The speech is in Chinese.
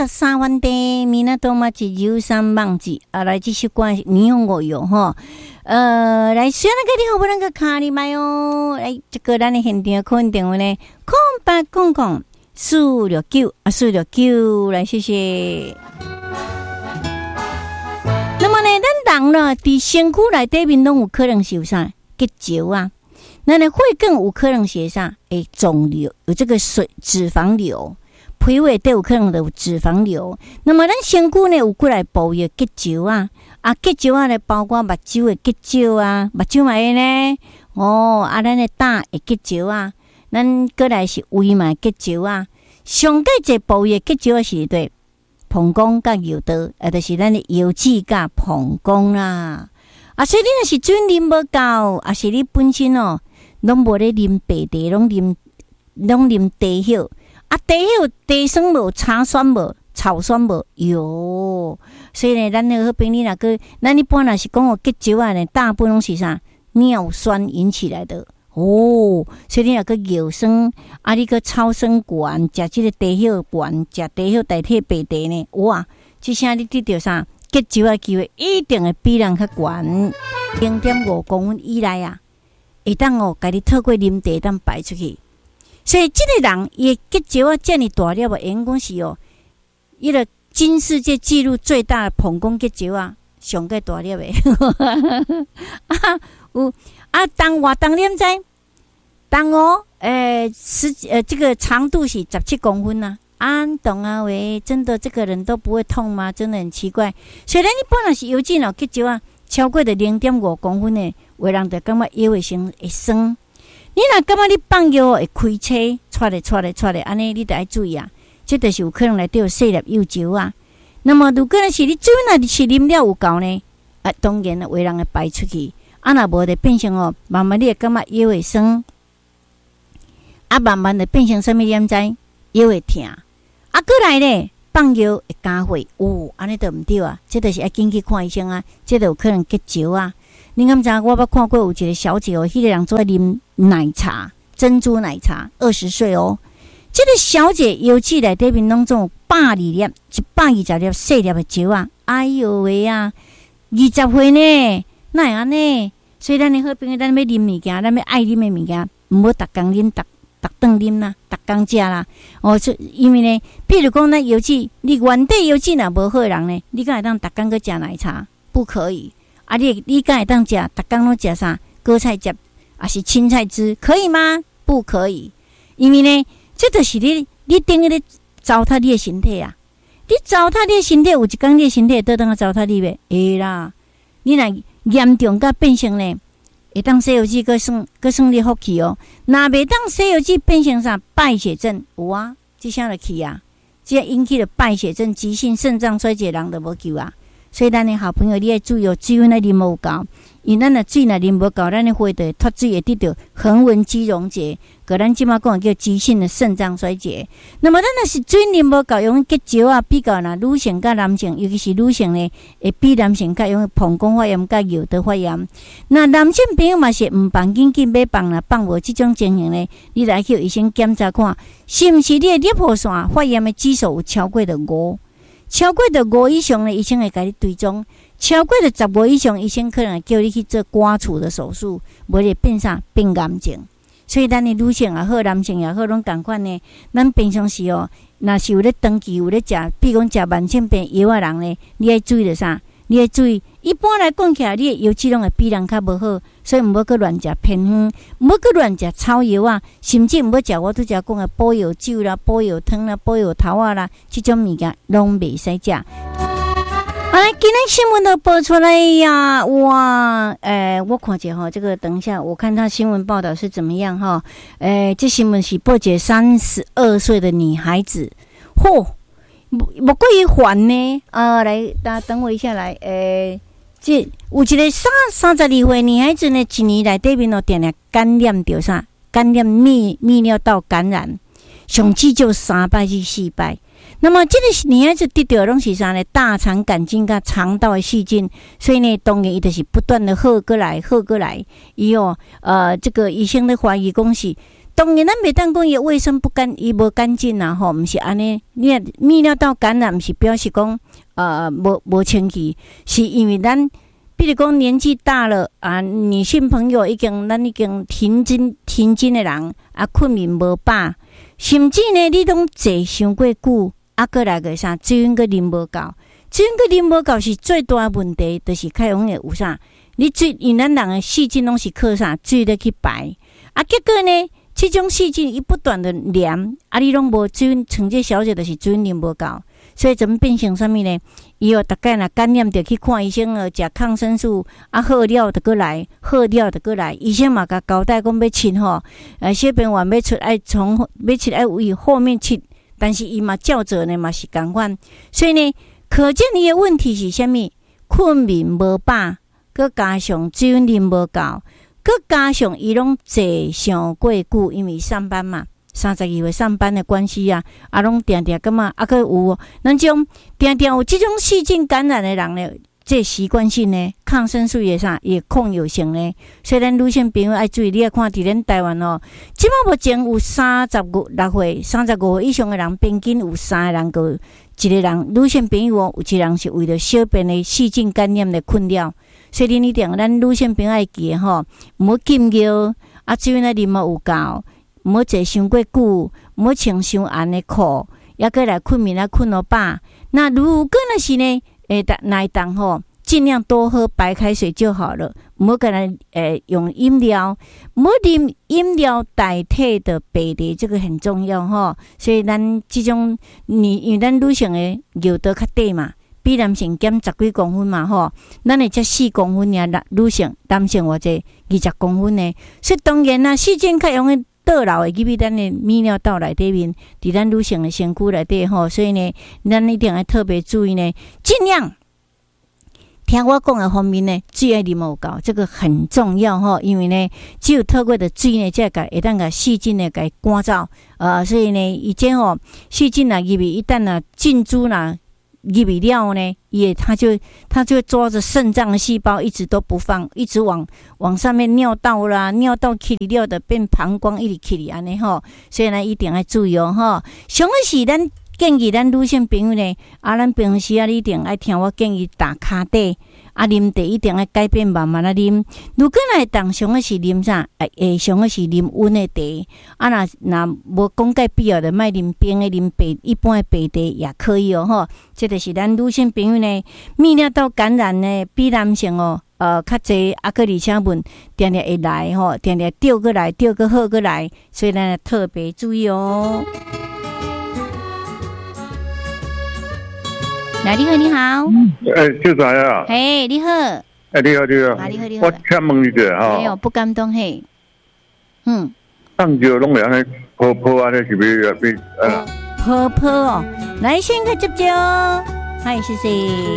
三番地，港嘛一游山望子啊，来这首歌霓虹我有哈，来选那个你好不能够卡你买哦，来这个咱的现场可能电话呢，0800-469-469来谢谢。那么呢，咱人呢，伫身躯内底面拢有可能是有啥结石啊？咱的血管有可能是啥？肿瘤，有这个脂肪瘤。脾胃都有可能有脂肪瘤，那么咱身躯呢有过来部位结石啊，结石啊呢包括目睭的结石啊，目睭嘛会呢，咱的胆会结石啊，咱过来是胃嘛结石啊，上界这部位结石是对膀胱甲腰道，就是咱的腰子甲膀胱啦。所以你若是水啉无够，是你本身拢无咧啉白茶，拢啉茶叶。茶叶茶酸无，茶酸无，草酸无，哟。所以呢，咱那个病理那个，咱一般若是讲结石啊呢，大部分拢是啥尿酸引起来的所以你那个尿酸你个草酸管，食这个茶叶管，食茶叶代替白茶呢，哇！这下你得到啥结石的机会，一定会比人较悬，0.5公分以内啊，会当家己透过啉茶当排出去。所以，这个人也结石啊，这么大粒的，员工是一个金世界纪录最大的膀胱结石啊，上个大粒的当念在，这个长度是17公分呐。懂啊喂，真的这个人都不会痛吗？真的很奇怪。虽然你本来是有劲结石啊，超过的0.5公分的，有人就感觉腰会酸。你若感觉你放药会开车，出来，安尼你得要注意啊！这就是有可能来对细粒幼石啊。那么如果是你水若是啉了有够呢，当然有人会排出去。若无就变成慢慢你会感觉腰会酸，慢慢就变成什么念知？腰会痛。过来呢，放药会加血，安尼就毋对啊！这就是要紧去看医生啊！这就有可能结石啊！你敢知？我捌看过有一个小姐迄个人做啉奶茶，珍珠奶茶，20岁这个小姐腰子内底面拢总120粒，120粒细粒的石啊！哎呦喂啊！20岁呢，哪会安尼？所以咱的好朋友，咱要啉物件，咱要爱啉的物件，毋好逐工啉，逐顿啉啦，逐工食啦。因为呢，比如讲咱腰子，你原底腰子若无好的人呢，你敢会当逐工去食奶茶？不可以。你敢会当食？逐工拢食啥？菠菜汁，是青菜汁，可以吗？不可以，因为呢，这就是你等于咧糟蹋你的身体啊！你糟蹋你的身体，有一天你的身体会倒当糟蹋你呗？会啦！你若严重甲变成呢，会当西药剂搁算你福气若袂当西药剂变成啥败血症，有啊，这啥就去啊！这引起了败血症、急性肾脏衰竭，人就无救啊！所以咱的好朋友，你要注意水分啉无够，因咱的水若啉无够，咱的血就会脱水，会得到横纹肌溶解，个咱即马讲叫急性的肾脏衰竭。那么咱若是水啉无够，用结石啊，比较女性甲男性，尤其是女性呢，会比男性较用膀胱发炎甲腰道发炎。那男性朋友嘛是毋放紧紧要放啦，放无即种情形呢，你来去医生检查看，是毋是你的尿泡线发炎的指数有超过的5。超过的5以上呢，医生会给你追踪；超过的15以上，医生可能会叫你去做刮除的手术，无就变啥变癌症。所以咱的女性也好，男性也好，拢同款呢。咱平常时若是有咧长期有咧食，比如讲食慢性病药的人呢，你要注意着啥？你要注意，一般来讲起来，你的油脂拢会比人较无好，所以毋好去乱食偏方，毋好去乱食草药啊，甚至毋好食我拄则讲的补药酒啦、补药汤啦、补药头啊啦，这种物件拢袂使食。今天新闻都播出来呀！哇，我看一下这个等一下，我看他新闻报道是怎么样哈。这新闻是报一个32岁的女孩子，莫过于烦呢来，大家等我一下来。这有一个32岁女孩子呢，一年内底面定定感染到啥？感染泌尿道感染，上至就3摆至4摆。那么这个女孩子得到拢是啥呢？大肠杆菌跟肠道的细菌，所以呢，当然伊就是不断的好过来。伊这个医生的怀疑讲是当然咱袂当讲伊卫生不干，伊无干净啦吼，毋是安尼。你泌尿道感染毋是表示讲无清气，是因为咱比如讲年纪大了啊，女性朋友咱已经停经的人啊，困眠无饱，甚至呢你拢坐伤过久，啊，过来个啥水分个啉无够，水分个啉无够是最大的问题，就是较容易有啥，你水因咱人的细菌拢是靠啥水咧去排，啊，结果呢？这种细菌伊不断的黏，啊，你拢无水分，像这小姐就是水分啉无够，所以怎么变成啥物呢？伊哦，大概若感染着去看医生哦，食抗生素，啊，好了就过来，好了就过来，医生嘛甲交代讲要切吼，小便完要出爱为后面切，但是伊嘛照做呢嘛是共款，所以呢，可见伊的问题是啥物？困眠无饱，佮加上水分啉无够。佮加上伊拢坐上过久，因为上班嘛，32岁上班的关系啊，啊，拢定定感觉啊，佮有咱种定定有这种细菌感染的人呢，这习惯性呢，抗生素也控有性呢，所以咱女性朋友爱注意，你要看伫咱台湾哦，即摆目前有36岁、35岁以上的人，平均有3个人个一个人女性朋友哦，有一个人是为了小便的细菌感染的困扰。所以你一定咱女性朋友爱记吼，毋好禁药，啊，水分啉有够，毋好坐伤过久，毋好穿伤暗的裤，抑过来困眠困到饱。那如果那是呢，那一当吼，尽量多喝白开水就好了，毋好跟他用饮料，毋好啉饮料代替的白茶，这个很重要吼。所以咱这种因为咱女性的尿道较短嘛。比男性减10几公分嘛吼，咱会才4公分呀，女性男性或者20公分呢，所以当然啦，细菌较容易倒流会入去咱的泌尿道内底面，伫咱女性的身躯内底吼，所以呢，咱一定要特别注意呢，尽量听我讲的方面呢，水要啉有够，这个很重要吼，因为呢，只有透过的水呢，才会当甲细菌呢给赶走，所以呢，以前吼细菌啊入去，一旦啊进驻啦。入去了呢，它就抓着肾脏的细胞，一直都不放，一直往上面尿道啦，尿道起里了的变膀胱一直起里安尼吼，所以呢一定要注意哦吼。上个是咱建议咱女性朋友呢，咱平时你一定要听我建议打卡底。啉茶一定要改变慢慢啉。如果来当上个是啉啥？上个是啉温的茶。若无讲介必要的，莫啉冰的，啉一般的白茶也可以哦吼。这就是咱女性朋友呢，泌尿道感染呢，比男性哦较济，个而且问定定会来吼，定定调过来，调过好过来，所以咱特别注意哦。来，你好，你好。 秀才啊。 嘿，你好。 你好，你好。 你好，你好。 我请问你一下哈。 没有，不敢动嘿。 放尿拢会安尼泡泡安尼是要泡泡哦，来先个接接哦。嗨，谢谢。